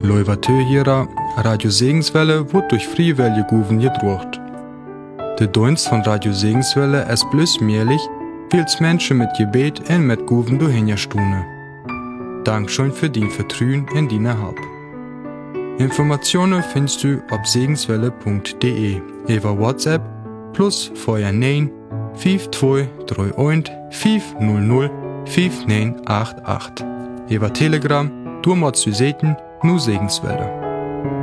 Läufer Töhira, Radio Segenswelle wird durch Freiwillige Guven gedruckt. Der Dienst von Radio Segenswelle ist bloß möglich, weil es Menschen mit Gebet und mit Guven durchhinstune. Dankeschön für dein Vertrauen in deine Hilfe. Informationen findest du auf segenswelle.de über WhatsApp plus 49 5231 500 5988. Über Telegram, du machst du Seiten, nur Segenswelle.